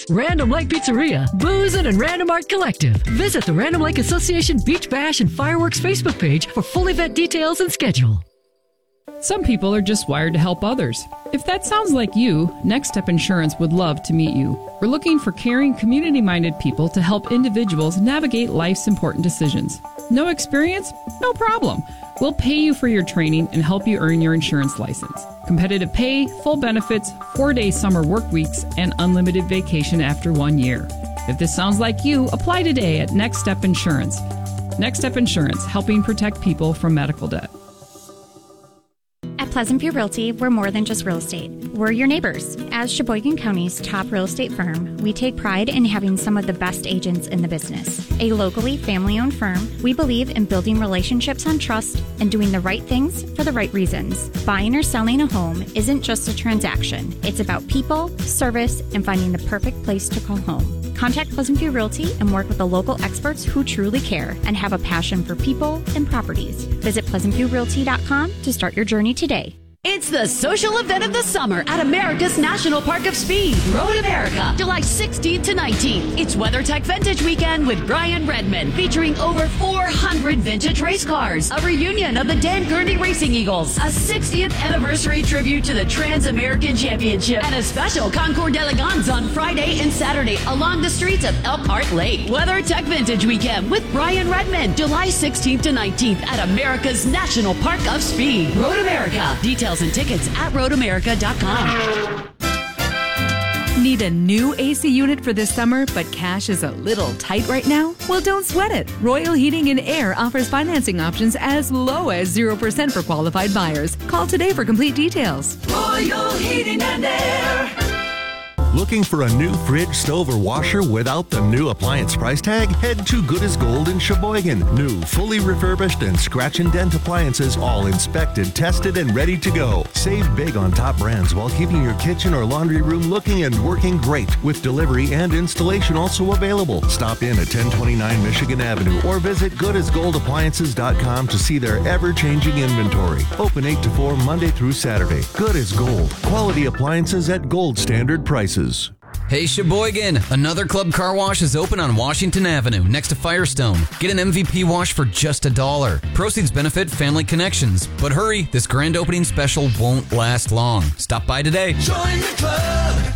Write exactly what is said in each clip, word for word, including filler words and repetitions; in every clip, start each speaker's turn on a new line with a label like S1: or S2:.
S1: favorites. Random Lake Pizzeria, Boozin' and Random Art Collective. Visit the Random Lake Association Beach Bash and Fireworks Facebook page for full event details and schedule.
S2: Some people are just wired to help others. If that sounds like you, Next Step Insurance would love to meet you. We're looking for caring, community-minded people to help individuals navigate life's important decisions. No experience? No problem. We'll pay you for your training and help you earn your insurance license. Competitive pay, full benefits, four-day summer work weeks, and unlimited vacation after one year. If this sounds like you, apply today at Next Step Insurance. Next Step Insurance, helping protect people from medical debt.
S3: At Pleasant View Realty, we're more than just real estate. We're your neighbors. As Sheboygan County's top real estate firm, we take pride in having some of the best agents in the business. A locally family-owned firm, we believe in building relationships on trust and doing the right things for the right reasons. Buying or selling a home isn't just a transaction. It's about people, service, and finding the perfect place to call home. Contact Pleasant View Realty and work with the local experts who truly care and have a passion for people and properties. Visit pleasant view realty dot com to start your journey today.
S4: It's the social event of the summer at America's National Park of Speed, Road America, July sixteenth to nineteenth. It's WeatherTech Vintage Weekend with Brian Redmond, featuring over four hundred vintage race cars, a reunion of the Dan Gurney Racing Eagles, a sixtieth anniversary tribute to the Trans-American Championship, and a special Concours d'Elegance on Friday and Saturday along the streets of Elkhart Lake. WeatherTech Vintage Weekend with Brian Redmond, July sixteenth to nineteenth at America's National Park of Speed, Road America. Details and tickets at road america dot com.
S5: Need a new A C unit for this summer, but cash is a little tight right now? Well, don't sweat it. Royal Heating and Air offers financing options as low as zero percent for qualified buyers. Call today for complete details.
S6: Royal Heating and Air.
S7: Looking for a new fridge, stove, or washer without the new appliance price tag? Head to Good as Gold in Sheboygan. New, fully refurbished, and scratch and dent appliances, all inspected, tested, and ready to go. Save big on top brands while keeping your kitchen or laundry room looking and working great, with delivery and installation also available. Stop in at ten twenty-nine Michigan Avenue or visit good as gold appliances dot com to see their ever-changing inventory. Open eight to four Monday through Saturday. Good as Gold. Quality appliances at gold standard prices.
S8: Hey Sheboygan, another Club Car Wash is open on Washington Avenue next to Firestone. Get an M V P wash for just a dollar. Proceeds benefit Family Connections. But hurry, this grand opening special won't last long. Stop by today.
S6: Join the club.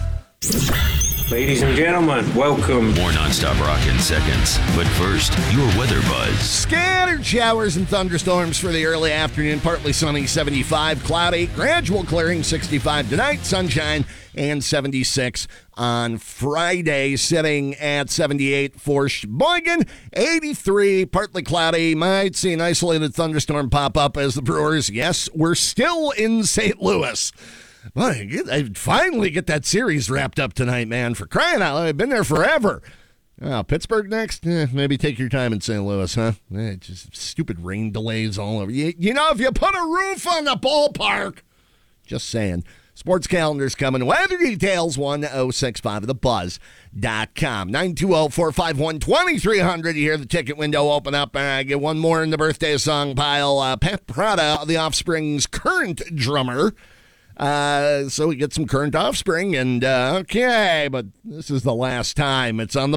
S9: Ladies and gentlemen, welcome.
S10: More nonstop rock in seconds. But first, your weather buzz.
S11: Scattered showers and thunderstorms for the early afternoon. Partly sunny, seventy-five. Cloudy, gradual clearing, sixty-five tonight. Sunshine and seventy-six on Friday. Sitting at seventy-eight for Sheboygan. eighty-three, partly cloudy. Might see an isolated thunderstorm pop up as the Brewers, yes, we're still in Saint Louis. Well, I, get, I finally get that series wrapped up tonight, man. For crying out loud, I've been there forever. Oh, Pittsburgh next? Eh, maybe take your time in Saint Louis, huh? Eh, just stupid rain delays all over. You, you know, if you put a roof on the ballpark. Just saying. Sports calendar's coming. Weather details, one oh six five of the buzz dot com. nine two zero, four five one, two three zero zero. You hear the ticket window open up. And I get one more in the birthday song pile. Uh, Pat Prada, The Offspring's current drummer. Uh, so we get some current Offspring, and uh, okay, but this is the last time it's on the